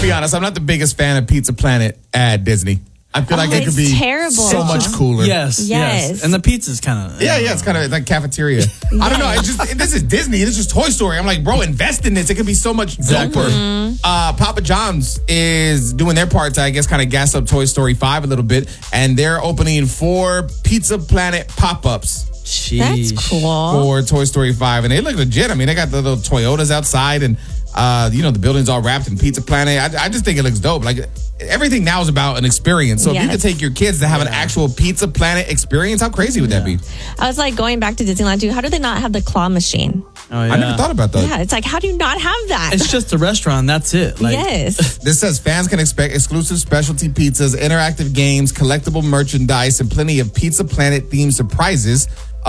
be honest, I'm not the biggest fan of Pizza Planet at Disney. I feel like it could be terrible. so much cooler. Yes. And the pizza's kind of... Yeah, it's kind of like cafeteria. I don't know. This is Disney. This is Toy Story. I'm like, bro, invest in this. It could be so much doper. Papa John's is doing their part to, I guess, kind of gas up Toy Story 5 a little bit. And they're opening 4 Pizza Planet pop-ups. Sheesh. That's cool. For Toy Story 5. And they look legit. I mean, they got the little Toyotas outside and, the building's all wrapped in Pizza Planet. I just think it looks dope. Like, everything now is about an experience. So if you could take your kids to have an actual Pizza Planet experience, how crazy would that be? I was like going back to Disneyland too. How do they not have the claw machine? Oh, yeah. I never thought about that. Yeah, it's like, how do you not have that? It's just a restaurant. That's it. Like, yes. This says fans can expect exclusive specialty pizzas, interactive games, collectible merchandise, and plenty of Pizza Planet themed surprises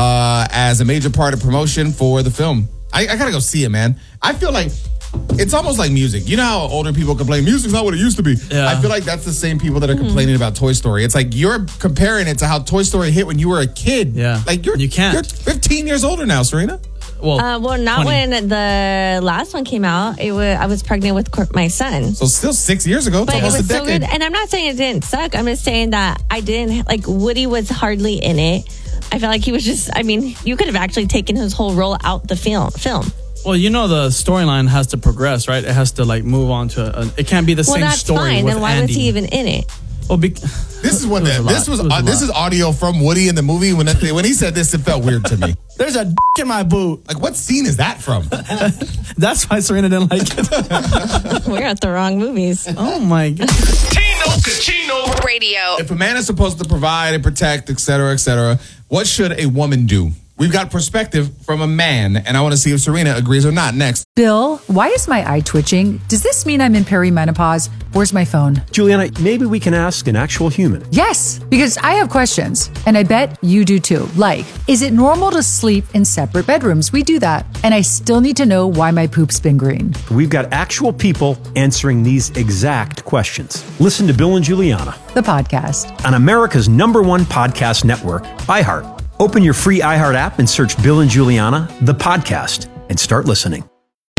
as a major part of promotion for the film. I gotta go see it, man. I feel like it's almost like music. You know how older people complain, music's not what it used to be. Yeah. I feel like that's the same people that are complaining about Toy Story. It's like you're comparing it to how Toy Story hit when you were a kid. Yeah. Like You can't. You're 15 years older now, Serena. well, Not 20. when the last one came out. I was pregnant with my son. So still 6 years ago. It's But it almost was a so decade. good. And I'm not saying it didn't suck. I'm just saying that I didn't, like, Woody was hardly in it. I felt like he was just, you could have actually taken his whole role out the film. Well, the storyline has to progress, right? It has to move on to it can't be the Well, same that's story. fine. With Then why Andy. was he even in it? Well, This is what It was a this lot. was. This is audio from Woody in the movie. When he said this, it felt weird to me. there's a in my boot. Like, what scene is that from? That's why Serena didn't like it. We're at the wrong movies. Oh my god. Tino Cucino Radio. If a man is supposed to provide and protect, et cetera, what should a woman do? We've got perspective from a man, and I want to see if Serena agrees or not. Next. Bill, why is my eye twitching? Does this mean I'm in perimenopause? Where's my phone? Juliana, maybe we can ask an actual human. Yes, because I have questions, and I bet you do too. Like, is it normal to sleep in separate bedrooms? We do that. And I still need to know why my poop's been green. We've got actual people answering these exact questions. Listen to Bill and Juliana, The podcast. on America's #1 podcast network, iHeart. Open your free iHeart app and search Bill and Juliana, the podcast, and start listening.